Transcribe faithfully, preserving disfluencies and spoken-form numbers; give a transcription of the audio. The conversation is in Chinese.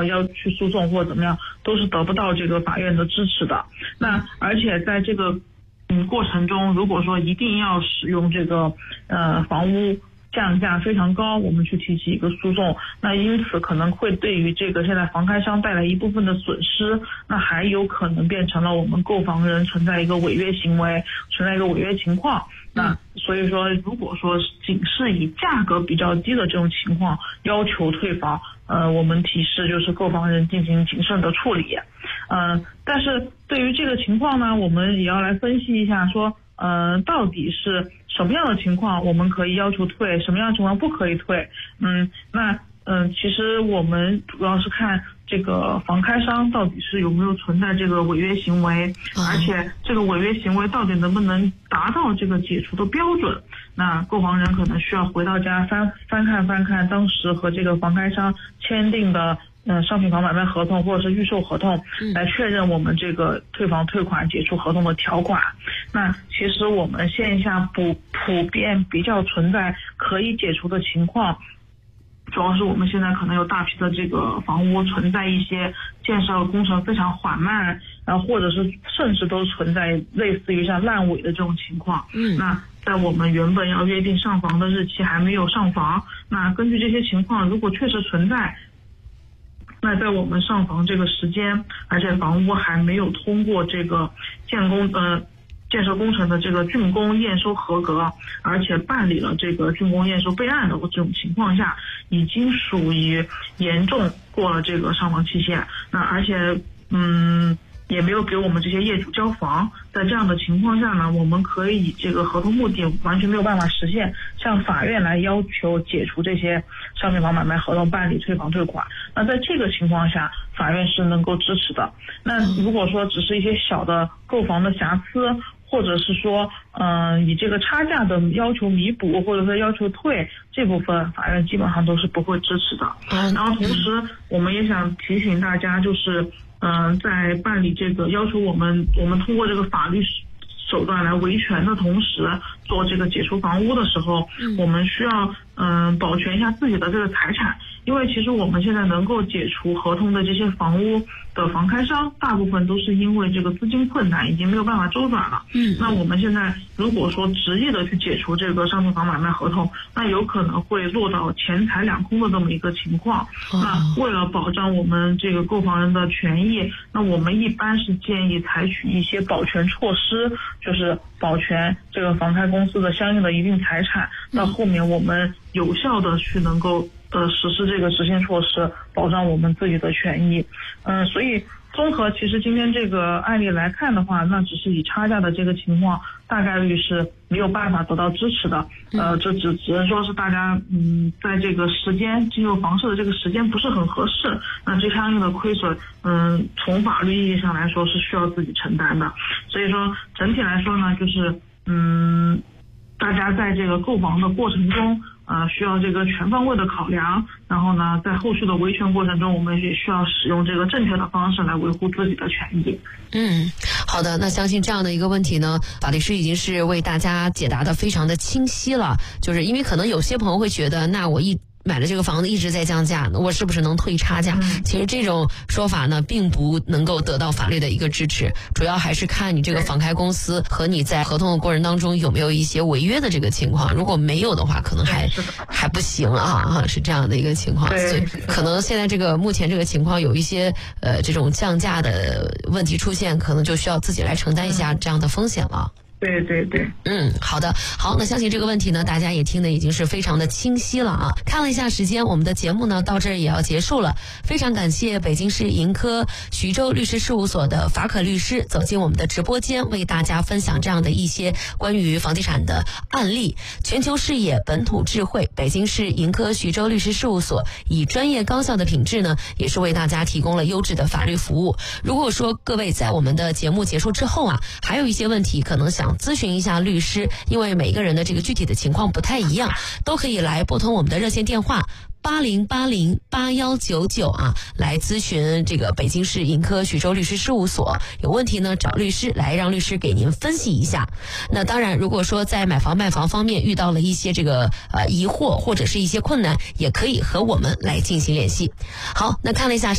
要要去诉讼或者怎么样，都是得不到这个法院的支持的。那而且在这个嗯过程中，如果说一定要使用这个呃房屋降价非常高，我们去提起一个诉讼，那因此可能会对于这个现在房开商带来一部分的损失，那还有可能变成了我们购房人存在一个违约行为，存在一个违约情况。那所以说，如果说仅是以价格比较低的这种情况要求退房，呃，我们提示就是购房人进行谨慎的处理。呃，但是对于这个情况呢，我们也要来分析一下说，呃，到底是什么样的情况我们可以要求退，什么样的情况不可以退。嗯，那嗯、呃，其实我们主要是看这个房开商到底是有没有存在这个违约行为，而且这个违约行为到底能不能达到这个解除的标准。那购房人可能需要回到家翻翻看翻看当时和这个房开商签订的嗯，商品房买卖合同或者是预售合同，来确认我们这个退房退款解除合同的条款。那其实我们线下普普遍比较存在可以解除的情况，主要是我们现在可能有大批的这个房屋存在一些建设工程非常缓慢，然后或者是甚至都存在类似于像烂尾的这种情况。嗯，那在我们原本要约定上房的日期还没有上房，那根据这些情况，如果确实存在，那在我们上房这个时间，而且房屋还没有通过这个建工呃建设工程的这个竣工验收合格，而且办理了这个竣工验收备案的这种情况下，已经属于严重过了这个上房期限。那而且嗯也没有给我们这些业主交房，在这样的情况下呢，我们可以以这个合同目的完全没有办法实现，向法院来要求解除这些商品房买卖合同，办理退房退款。那在这个情况下，法院是能够支持的。那如果说只是一些小的购房的瑕疵，或者是说嗯、呃、以这个差价的要求弥补，或者说要求退，这部分法院基本上都是不会支持的。然后同时我们也想提醒大家，就是嗯、呃，在办理这个要求我们我们通过这个法律手段来维权的同时，做这个解除房屋的时候，我们需要嗯、呃、保全一下自己的这个财产。因为其实我们现在能够解除合同的这些房屋的房开商，大部分都是因为这个资金困难，已经没有办法周转了。嗯，那我们现在如果说执意的去解除这个商品房买卖合同，那有可能会落到钱财两空的这么一个情况。那为了保障我们这个购房人的权益，那我们一般是建议采取一些保全措施，就是保全这个房开公司的相应的一定财产，到后面我们有效的去能够呃，实施这个执行措施，保障我们自己的权益。嗯，所以综合其实今天这个案例来看的话，那只是以差价的这个情况，大概率是没有办法得到支持的。呃，这只只能说是大家嗯，在这个时间进入房市的这个时间不是很合适，那这相应的亏损，嗯，从法律意义上来说是需要自己承担的。所以说整体来说呢，就是嗯，大家在这个购房的过程中。呃，需要这个全方位的考量，然后呢，在后续的维权过程中，我们也需要使用这个正确的方式来维护自己的权益。 嗯，好的，那相信这样的一个问题呢，法律师已经是为大家解答的非常的清晰了。就是因为可能有些朋友会觉得，那我一买了这个房子一直在降价，我是不是能退差价？嗯、其实这种说法呢，并不能够得到法律的一个支持，主要还是看你这个房开公司和你在合同的过程当中有没有一些违约的这个情况。如果没有的话，可能还还不行啊，是这样的一个情况。所以可能现在这个目前这个情况有一些呃这种降价的问题出现，可能就需要自己来承担一下这样的风险了。 对对对， 嗯，好的，好，那相信这个问题呢，大家也听得已经是非常的清晰了啊。看了一下时间，我们的节目呢到这儿也要结束了。非常感谢北京市盈科徐州律师事务所的法可律师走进我们的直播间，为大家分享这样的一些关于房地产的案例。全球视野，本土智慧，北京市盈科徐州律师事务所以专业高效的品质呢，也是为大家提供了优质的法律服务。如果说各位在我们的节目结束之后啊，还有一些问题可能想咨询一下律师，因为每个人的这个具体的情况不太一样，都可以来拨通我们的热线电话八零八零八幺九九啊，来咨询这个北京市盈科徐州律师事务所。有问题呢，找律师来让律师给您分析一下。那当然，如果说在买房卖房方面遇到了一些这个呃疑惑或者是一些困难，也可以和我们来进行联系。好，那看了一下